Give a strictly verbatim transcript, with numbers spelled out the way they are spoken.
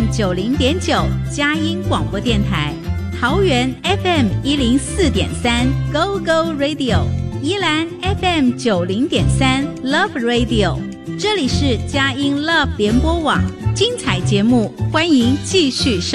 M 九零点九佳音广播电台，桃园 F M 一零四点三 Go Go Radio， 宜兰 F M 九零点三 Love Radio。这里是佳音 Love 联播网，精彩节目，欢迎继续收